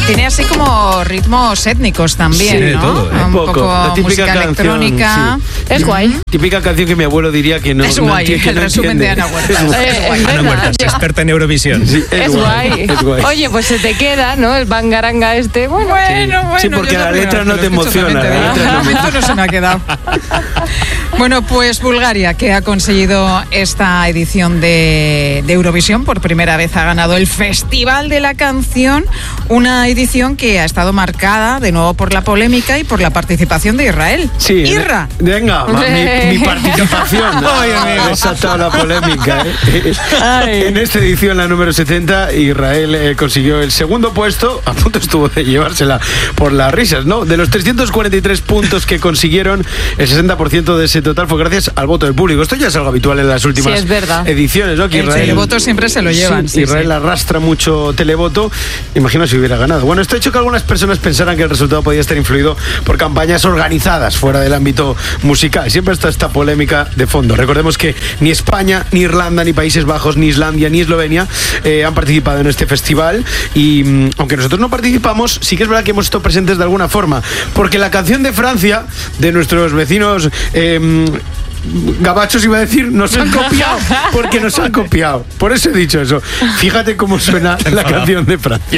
Tiene así como ritmos étnicos también, sí, ¿no? Todo, un poco La típica música canción, electrónica. sí. Es guay. Típica canción que mi abuelo diría que no Es guay, que el no resumen entiende. de Ana Huertas. Ana Huertas, experta en Eurovisión. Sí, es guay. Oye, pues se te queda, ¿no? El bangaranga este. Bueno, Sí, porque yo la también letra no lo te escucho emociona. también, La de letra no momento no se me ha quedado. Bueno, pues Bulgaria, que ha conseguido esta edición de Eurovisión, por primera vez ha ganado el Festival de la Canción, una edición que ha estado marcada de nuevo por la polémica y por la participación de Israel. Sí, Irra. Venga, mi participación ha desatado la polémica. En esta edición, la número 70, Israel consiguió el segundo puesto, a punto estuvo de llevársela por las risas, ¿no? De los 343 puntos que consiguieron, el 60% de ese total fue gracias al voto del público. Esto ya es algo habitual en las últimas ediciones, ¿no? Que el televoto siempre se lo llevan. Sí, Israel arrastra mucho televoto. Imagino si hubiera ganado. Bueno, esto ha hecho que algunas personas pensaran que el resultado podía estar influido por campañas organizadas fuera del ámbito musical. Siempre está esta polémica de fondo. Recordemos que ni España, ni Irlanda, ni Países Bajos, ni Islandia, ni Eslovenia han participado en este festival y aunque nosotros no participamos, sí que es verdad que hemos estado presentes de alguna forma, porque la canción de Francia, de nuestros vecinos gabachos, iba a decir, nos han copiado, porque nos han copiado. Por eso he dicho eso. Fíjate cómo suena la canción de Francia.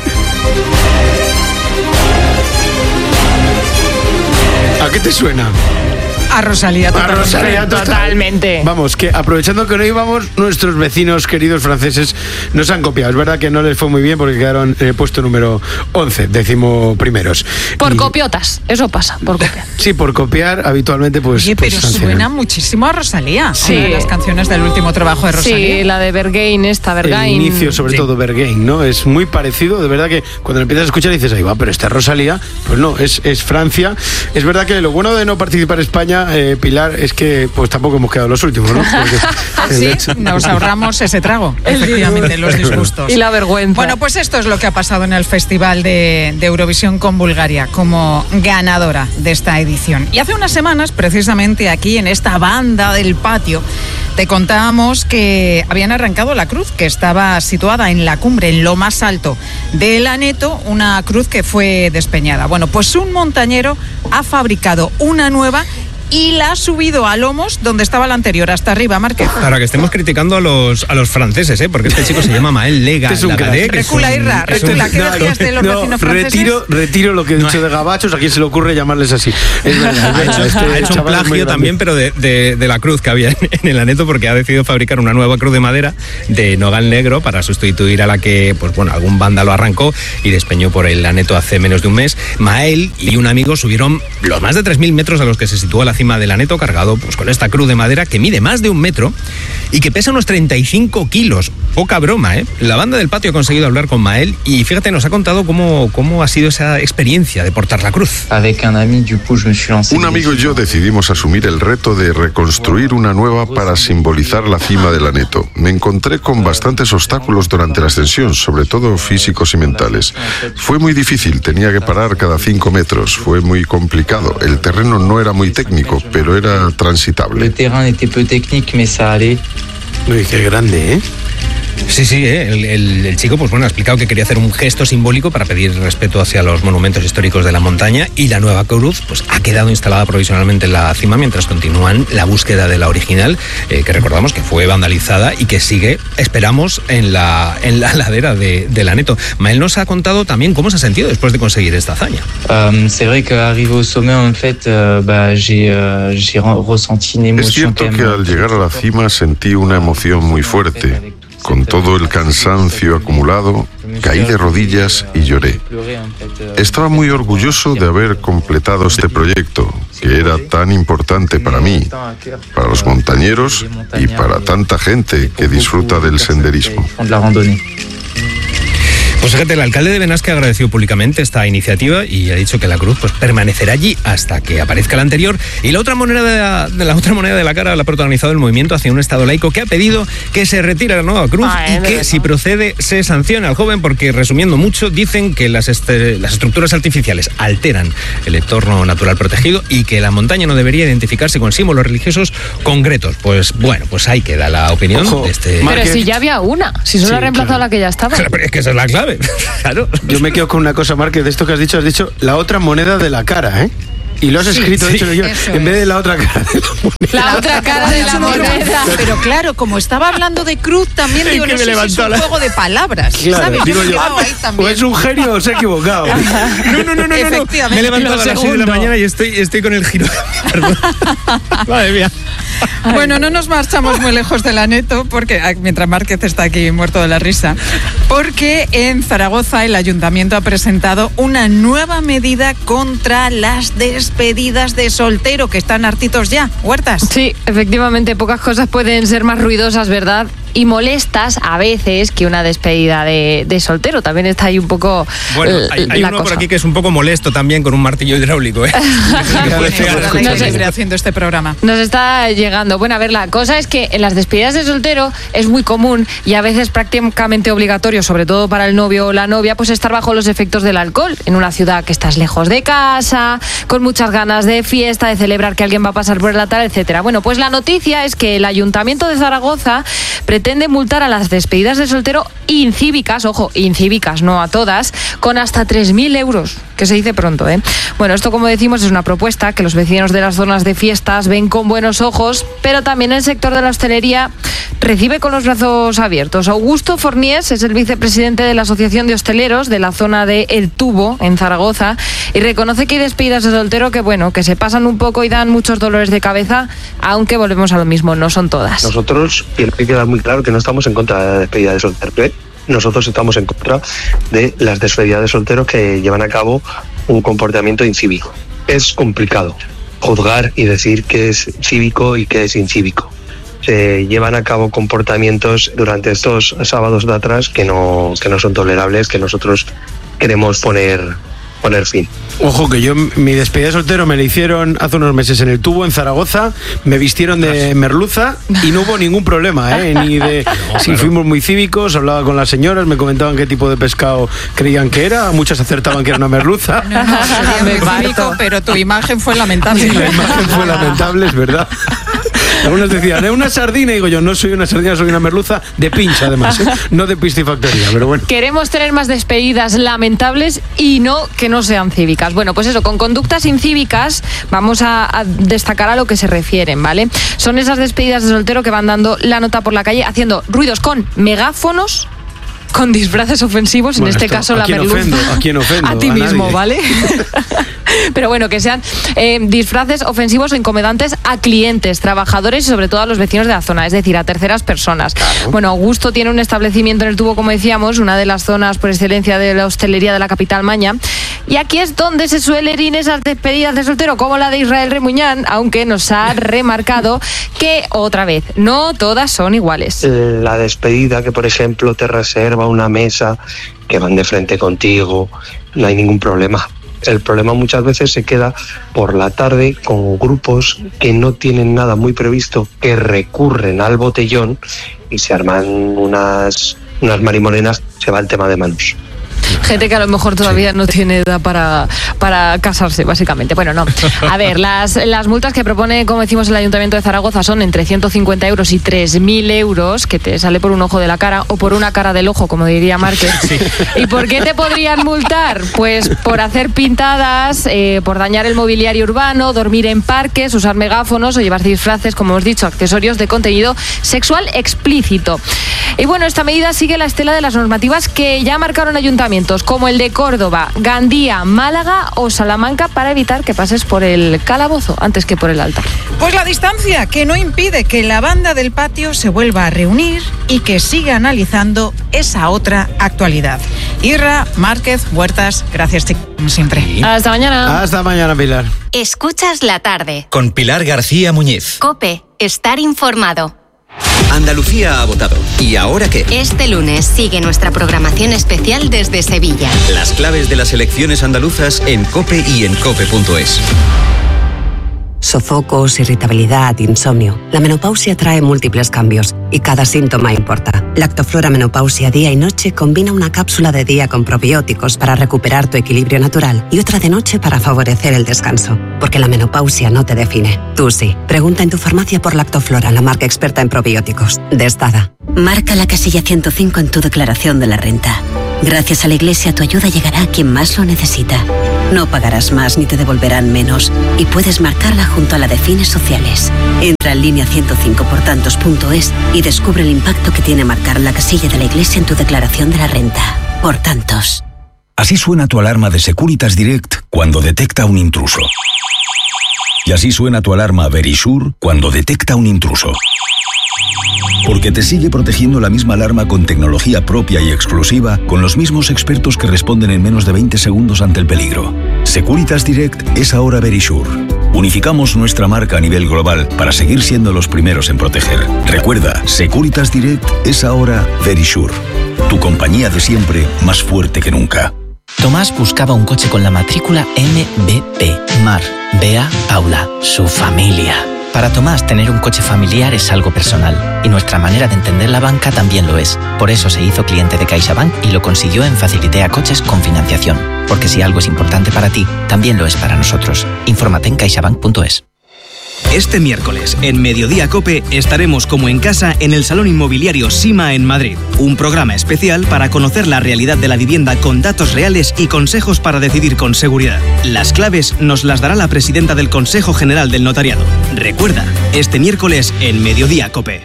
¿A qué te suena? A Rosalía totalmente. Vamos, que aprovechando que no íbamos, nuestros vecinos queridos franceses nos han copiado. Es verdad que no les fue muy bien porque quedaron en el puesto número 11, 11º. Por copiotas, eso pasa, por copiar. Sí, por copiar habitualmente pues... Oye, pero suena muchísimo a Rosalía. Sí. Una de las canciones del último trabajo de Rosalía. Sí, la de Berghain, El inicio, sobre todo Berghain, ¿no? Es muy parecido, de verdad que cuando lo empiezas a escuchar dices, ahí va, pero esta es Rosalía. Pues no, es Francia. Es verdad que lo bueno de no participar España, Pilar, es que pues tampoco hemos quedado los últimos, ¿no? Sí, nos ahorramos ese trago, efectivamente, los disgustos. Y la vergüenza. Bueno, pues esto es lo que ha pasado en el Festival de Eurovisión con Bulgaria como ganadora de esta edición. Y hace unas semanas, precisamente aquí en esta banda del patio, te contábamos que habían arrancado la cruz, que estaba situada en la cumbre, en lo más alto del Aneto, una cruz que fue despeñada. Bueno, pues un montañero ha fabricado una nueva y la ha subido a lomos donde estaba la anterior, hasta arriba, Márquez. Para que estemos criticando a los franceses, porque este chico se llama Mael Lega. Recula, Irra, recula. ¿Qué decías de los vecinos franceses? Retiro lo que he dicho de gabachos. ¿A quién se le ocurre llamarles así? Es verdad, ha hecho un plagio también, pero de la cruz que había en el Aneto, porque ha decidido fabricar una nueva cruz de madera de nogal negro para sustituir a la que, pues bueno, algún vándalo arrancó y despeñó por el Aneto hace menos de un mes. Mael y un amigo subieron los más de 3.000 metros a los que se sitúa la cima del Aneto, cargado pues con esta cruz de madera que mide más de 1 metro y que pesa unos 35 kilos. Poca broma, ¿eh? La banda del patio ha conseguido hablar con Mael y fíjate, nos ha contado cómo ha sido esa experiencia de portar la cruz. Un amigo y yo decidimos asumir el reto de reconstruir una nueva para simbolizar la cima del Aneto. Me encontré con bastantes obstáculos durante la ascensión, sobre todo físicos y mentales. Fue muy difícil, tenía que parar cada 5 metros, fue muy complicado. El terreno no era muy técnico, pero era transitable. El terreno era peu técnico, pero ça allait. Uy, qué grande, ¿eh? Sí, el chico pues bueno ha explicado que quería hacer un gesto simbólico para pedir respeto hacia los monumentos históricos de la montaña, y la nueva cruz pues ha quedado instalada provisionalmente en la cima mientras continúan la búsqueda de la original, que recordamos que fue vandalizada y que sigue, esperamos, en la ladera del Aneto. Mael nos ha contado también cómo se ha sentido después de conseguir esta hazaña. C'est vrai qu'arrivé au sommet, en fait, j'ai ressenti une Es émotion. cierto que al llegar a la cima sentí una emoción muy fuerte. Con todo el cansancio acumulado, caí de rodillas y lloré. Estaba muy orgulloso de haber completado este proyecto, que era tan importante para mí, para los montañeros y para tanta gente que disfruta del senderismo. Pues fíjate, el alcalde de Benasque agradeció públicamente esta iniciativa y ha dicho que la cruz pues permanecerá allí hasta que aparezca la anterior. Y la otra moneda de la cara la ha protagonizado el movimiento hacia un Estado laico, que ha pedido que se retire la nueva cruz y que, si procede, se sancione al joven, porque, resumiendo mucho, dicen que las estructuras artificiales alteran el entorno natural protegido y que la montaña no debería identificarse con símbolos religiosos concretos. Pues bueno, pues ahí queda la opinión de este... Pero si ya había una, si solo ha reemplazado la que ya estaba. Claro, pero es que esa es la clave. sabe. Claro. Yo me quedo con una cosa, Marc, de esto que has dicho la otra moneda de la cara, ¿eh? Y lo has escrito, dicho yo, en vez de la otra cara de la moneda. La otra cara de la moneda. Pero claro, como estaba hablando de cruz, también digo, no sé si es un juego de palabras, claro, ¿sabes? Digo yo, o es un genio o se ha equivocado. No. Efectivamente. Me he levantado a las 6 de la mañana y estoy con el giro. Madre mía. Bueno, no nos marchamos muy lejos de la Neto, porque mientras Márquez está aquí muerto de la risa, porque en Zaragoza el ayuntamiento ha presentado una nueva medida contra las despedidas de soltero, que están hartitos ya. Huertas. Sí, efectivamente, pocas cosas pueden ser más ruidosas, ¿verdad? Y molestas a veces que una despedida de soltero. También está ahí un poco. Bueno, hay uno por aquí que es un poco molesto también con un martillo hidráulico, ¿eh? Haciendo este programa. Nos está llegando. Bueno, a ver, la cosa es que en las despedidas de soltero es muy común y a veces prácticamente obligatorio, sobre todo para el novio o la novia, pues estar bajo los efectos del alcohol en una ciudad que estás lejos de casa, con muchas ganas de fiesta, de celebrar que alguien va a pasar por el altar, etcétera. Bueno, pues la noticia es que el Ayuntamiento de Zaragoza pretende multar a las despedidas de soltero incívicas, ojo, incívicas, no a todas, con hasta 3.000 euros, que se dice pronto, ¿eh? Bueno, esto, como decimos, es una propuesta que los vecinos de las zonas de fiestas ven con buenos ojos, pero también el sector de la hostelería recibe con los brazos abiertos. Augusto Forniés es el vicepresidente de la Asociación de Hosteleros de la zona de El Tubo, en Zaragoza, y reconoce que hay despedidas de soltero que se pasan un poco y dan muchos dolores de cabeza, aunque volvemos a lo mismo, no son todas. Nosotros, tiene que quedar muy claro que no estamos en contra de la despedida de soltero, ¿eh? Nosotros estamos en contra de las despedidas de solteros que llevan a cabo un comportamiento incívico. Es complicado juzgar y decir qué es cívico y qué es incívico. Se llevan a cabo comportamientos durante estos sábados de atrás que no son tolerables, que nosotros queremos poner fin. Ojo, que yo mi despedida de soltero me la hicieron hace unos meses en El Tubo, en Zaragoza, me vistieron de merluza y no hubo ningún problema, ni de si fuimos muy cívicos, hablaba con las señoras, me comentaban qué tipo de pescado creían que era, muchas acertaban que era una merluza. No, sería muy cívico, pero tu imagen fue lamentable. La imagen fue lamentable, es verdad. Algunos decían, es una sardina, y digo yo, no soy una sardina, soy una merluza de pincha, además, no de piscifactoría, pero bueno. Queremos tener más despedidas lamentables y que no sean cívicas. Bueno, pues eso, con conductas incívicas vamos a destacar a lo que se refieren, ¿vale? Son esas despedidas de soltero que van dando la nota por la calle haciendo ruidos con megáfonos, con disfraces ofensivos, bueno, en este caso la merluza. ¿A quién ofendo? A ti mismo, ¿vale? Pero bueno, que sean disfraces ofensivos o incomodantes a clientes, trabajadores y sobre todo a los vecinos de la zona, es decir, a terceras personas. Claro. Bueno, Augusto tiene un establecimiento en El Tubo, como decíamos, una de las zonas por excelencia de la hostelería de la capital maña. Y aquí es donde se suelen ir esas despedidas de soltero, como la de Israel Remuñán, aunque nos ha remarcado que, otra vez, no todas son iguales. La despedida que, por ejemplo, te reserva una mesa, que van de frente contigo, no hay ningún problema. El problema muchas veces se queda por la tarde con grupos que no tienen nada muy previsto, que recurren al botellón y se arman unas marimonenas, se va el tema de manos. Gente que a lo mejor todavía no tiene edad para casarse, básicamente. Bueno, no. A ver, las multas que propone, como decimos, el Ayuntamiento de Zaragoza son entre 150 euros y 3.000 euros, que te sale por un ojo de la cara o por una cara del ojo, como diría Márquez. Sí. ¿Y por qué te podrían multar? Pues por hacer pintadas, por dañar el mobiliario urbano, dormir en parques, usar megáfonos o llevar disfraces, como hemos dicho, accesorios de contenido sexual explícito. Y bueno, esta medida sigue la estela de las normativas que ya marcaron ayuntamientos como el de Córdoba, Gandía, Málaga o Salamanca, para evitar que pases por el calabozo antes que por el altar. Pues la distancia, que no impide que la banda del patio se vuelva a reunir y que siga analizando esa otra actualidad. Irra, Márquez, Huertas, gracias, chicos, como siempre. Sí. Hasta mañana. Hasta mañana, Pilar. Escuchas la tarde. Con Pilar García Muñiz. COPE, estar informado. Andalucía ha votado. ¿Y ahora qué? Este lunes sigue nuestra programación especial desde Sevilla. Las claves de las elecciones andaluzas en COPE y en COPE.es. Sofocos, irritabilidad, insomnio. La menopausia trae múltiples cambios y cada síntoma importa. Lactoflora Menopausia Día y Noche combina una cápsula de día con probióticos para recuperar tu equilibrio natural y otra de noche para favorecer el descanso. Porque la menopausia no te define. Tú sí. Pregunta en tu farmacia por Lactoflora, la marca experta en probióticos. De Estada. Marca la casilla 105 en tu declaración de la renta. Gracias a la Iglesia, tu ayuda llegará a quien más lo necesita. No pagarás más ni te devolverán menos. Y puedes marcarla junto a la de fines sociales. Entra en línea 105portantos.es y descubre el impacto que tiene marcar la casilla de la Iglesia en tu declaración de la renta. Por tantos. Así suena tu alarma de Securitas Direct cuando detecta un intruso. Y así suena tu alarma Verisure cuando detecta un intruso. Porque te sigue protegiendo la misma alarma con tecnología propia y exclusiva, con los mismos expertos que responden en menos de 20 segundos ante el peligro. Securitas Direct es ahora Verisure. Unificamos nuestra marca a nivel global para seguir siendo los primeros en proteger. Recuerda, Securitas Direct es ahora Verisure. Tu compañía de siempre, más fuerte que nunca. Tomás buscaba un coche con la matrícula MBP. Mar, Bea, Paula, su familia. Para Tomás, tener un coche familiar es algo personal, y nuestra manera de entender la banca también lo es. Por eso se hizo cliente de CaixaBank y lo consiguió en Facilitea Coches con financiación. Porque si algo es importante para ti, también lo es para nosotros. Infórmate en caixabank.es. Este miércoles, en Mediodía COPE, estaremos como en casa en el Salón Inmobiliario Sima en Madrid. Un programa especial para conocer la realidad de la vivienda con datos reales y consejos para decidir con seguridad. Las claves nos las dará la presidenta del Consejo General del Notariado. Recuerda, este miércoles en Mediodía COPE.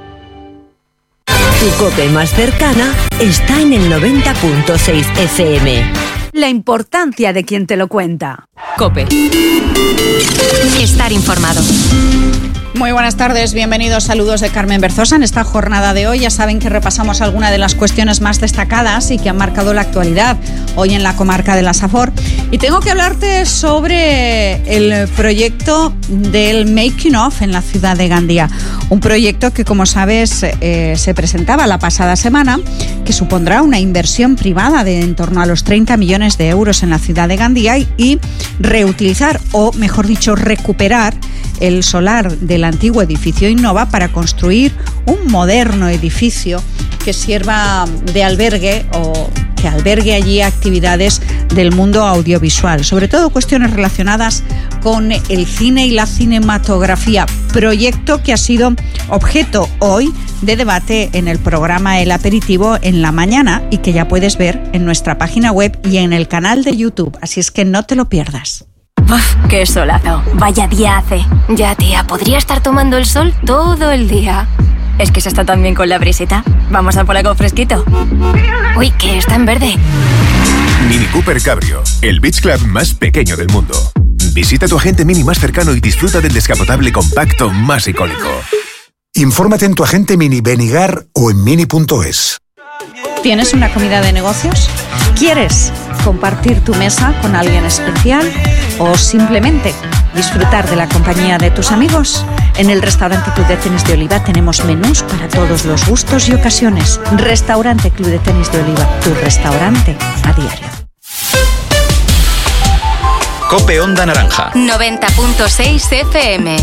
Tu COPE más cercana está en el 90.6 FM. La importancia de quien te lo cuenta. COPE. Estar informado. Muy buenas tardes, bienvenidos, saludos de Carmen Berzosa. En esta jornada de hoy ya saben que repasamos algunas de las cuestiones más destacadas y que han marcado la actualidad hoy en la comarca de la Safor. Y tengo que hablarte sobre el proyecto del Making of en la ciudad de Gandía. Un proyecto que, como sabes, se presentaba la pasada semana, que supondrá una inversión privada de en torno a los 30 millones de euros en la ciudad de Gandía y reutilizar, o mejor dicho, recuperar el solar del antiguo edificio Innova para construir un moderno edificio que sirva de albergue o que albergue allí actividades del mundo audiovisual, sobre todo cuestiones relacionadas con el cine y la cinematografía, proyecto que ha sido objeto hoy de debate en el programa El Aperitivo en la mañana y que ya puedes ver en nuestra página web y en el canal de YouTube, así es que no te lo pierdas. Uf, qué solazo. Vaya día hace. Ya, tía, podría estar tomando el sol todo el día. Es que se está tan bien con la brisita. Vamos a por algo fresquito. Uy, que está en verde. Mini Cooper Cabrio, el beach club más pequeño del mundo. Visita tu agente Mini más cercano y disfruta del descapotable compacto más icónico. Infórmate en tu agente Mini Benigar o en mini.es. ¿Tienes una comida de negocios? ¿Quieres compartir tu mesa con alguien especial o simplemente disfrutar de la compañía de tus amigos? En el restaurante Club de Tenis de Oliva tenemos menús para todos los gustos y ocasiones. Restaurante Club de Tenis de Oliva, tu restaurante a diario. COPE Onda Naranja 90.6 FM.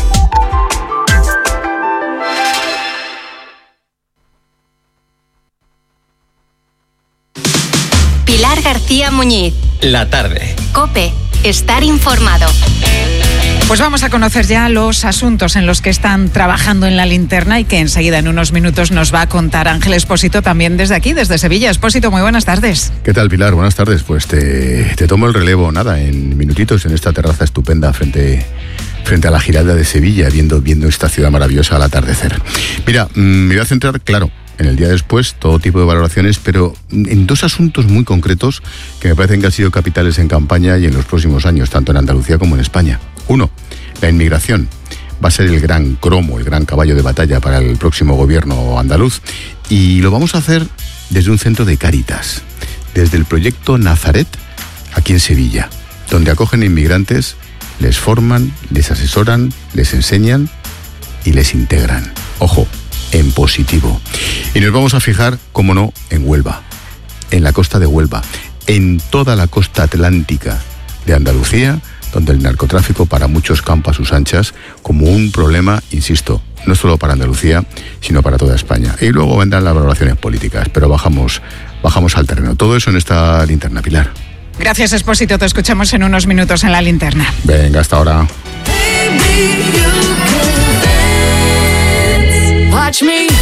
Pilar García Muñiz. La tarde. COPE. Estar informado. Pues vamos a conocer ya los asuntos en los que están trabajando en la linterna y que enseguida, en unos minutos, nos va a contar Ángel Expósito también desde aquí, desde Sevilla. Expósito, muy buenas tardes. ¿Qué tal, Pilar? Buenas tardes. Pues te tomo el relevo, nada, en minutitos, en esta terraza estupenda frente a la Giralda de Sevilla, viendo esta ciudad maravillosa al atardecer. Mira, me voy a centrar, claro, en el día después, todo tipo de valoraciones, pero en dos asuntos muy concretos que me parecen que han sido capitales en campaña y en los próximos años, tanto en Andalucía como en España. Uno, la inmigración. Va a ser el gran cromo, el gran caballo de batalla para el próximo gobierno andaluz. Y lo vamos a hacer desde un centro de Cáritas, desde el proyecto Nazaret, aquí en Sevilla, donde acogen inmigrantes, les forman, les asesoran, les enseñan y les integran. Ojo, en positivo. Y nos vamos a fijar, cómo no, en Huelva, en la costa de Huelva, en toda la costa atlántica de Andalucía, donde el narcotráfico para muchos campa a sus anchas como un problema, insisto, no solo para Andalucía, sino para toda España. Y luego vendrán las valoraciones políticas, pero bajamos al terreno. Todo eso en esta linterna, Pilar. Gracias, Expósito. Te escuchamos en unos minutos en la linterna. Venga, hasta ahora. Watch me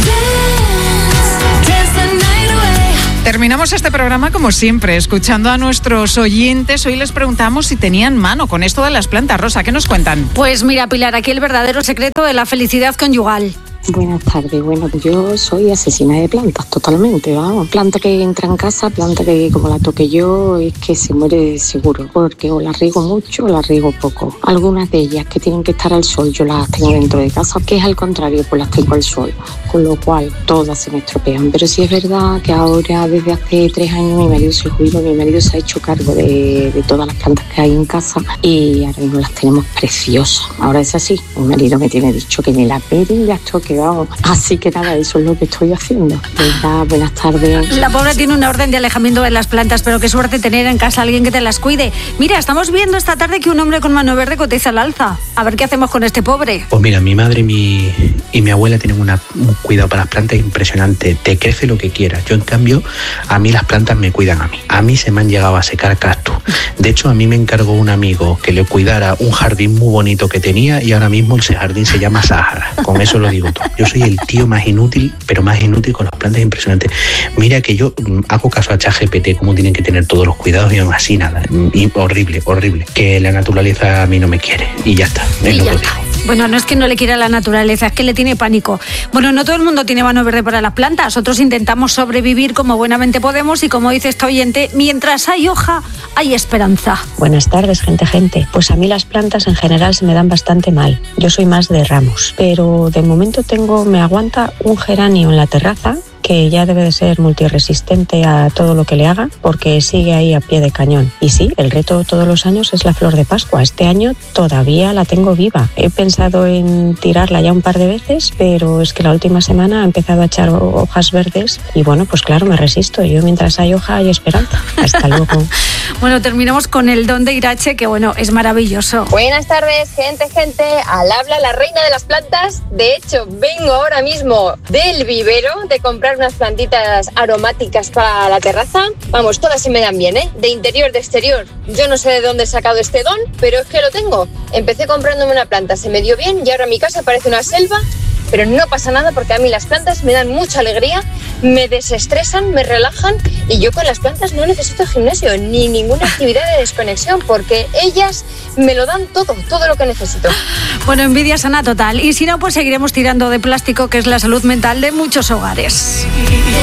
Terminamos este programa como siempre, escuchando a nuestros oyentes. Hoy les preguntamos si tenían mano con esto de las plantas. Rosa, ¿qué nos cuentan? Pues mira, Pilar, aquí el verdadero secreto de la felicidad conyugal. Buenas tardes. Bueno, yo soy asesina de plantas, totalmente, vamos. Planta que entra en casa, planta que como la toque yo, es que se muere seguro, porque o la riego mucho o la riego poco. Algunas de ellas que tienen que estar al sol, yo las tengo dentro de casa, que es al contrario, pues las tengo al sol, con lo cual todas se me estropean. Pero sí es verdad que ahora, desde hace 3 años, mi marido se jubiló, mi marido se ha hecho cargo de todas las plantas que hay en casa y ahora mismo las tenemos preciosas. Ahora es así, mi marido me tiene dicho que ni la peren ya toque. Así que nada, eso es lo que estoy haciendo. Venga, buenas tardes. La pobre tiene una orden de alejamiento de las plantas, pero qué suerte tener en casa a alguien que te las cuide. Mira, estamos viendo esta tarde que un hombre con mano verde cotiza al alza. A ver qué hacemos con este pobre. Pues mira, mi madre y mi abuela tienen un cuidado para las plantas impresionante. Te crece lo que quieras. Yo, en cambio, a mí las plantas me cuidan a mí. A mí se me han llegado a secar cactus. De hecho, a mí me encargó un amigo que le cuidara un jardín muy bonito que tenía y ahora mismo ese jardín se llama Sahara. Con eso lo digo todo. Yo soy el tío más inútil, pero más inútil con las plantas, impresionante. Mira que yo hago caso a ChatGPT, cómo tienen que tener todos los cuidados y aún así nada. Horrible, horrible. Que la naturaleza a mí no me quiere y ya está. Es lo que digo. Bueno, no es que no le quiera la naturaleza, es que le tiene pánico. Bueno, no todo el mundo tiene mano verde para las plantas. Otros intentamos sobrevivir como buenamente podemos y, como dice esta oyente, mientras hay hoja, hay esperanza. Buenas tardes, gente. Pues a mí las plantas en general se me dan bastante mal. Yo soy más de ramos, pero de momento me aguanta un geranio en la terraza, que ya debe de ser multiresistente a todo lo que le haga, porque sigue ahí a pie de cañón. Y sí, el reto todos los años es la flor de Pascua. Este año todavía la tengo viva. He pensado en tirarla ya un par de veces, pero es que la última semana ha empezado a echar hojas verdes y bueno, pues claro, me resisto. Yo mientras hay hoja hay esperanza. Hasta luego. Bueno, terminamos con el don de Irache, que bueno, es maravilloso. Buenas tardes, gente. Al habla la reina de las plantas. De hecho, vengo ahora mismo del vivero de comprar unas plantitas aromáticas para la terraza. Vamos, todas se me dan bien, ¿eh? De interior, de exterior. Yo no sé de dónde he sacado este don, pero es que lo tengo. Empecé comprándome una planta, se me dio bien y ahora mi casa parece una selva. Pero no pasa nada porque a mí las plantas me dan mucha alegría, me desestresan, me relajan y yo con las plantas no necesito gimnasio ni ninguna actividad de desconexión porque ellas me lo dan todo lo que necesito. Bueno, envidia sana total. Y si no, pues seguiremos tirando de plástico, que es la salud mental de muchos hogares.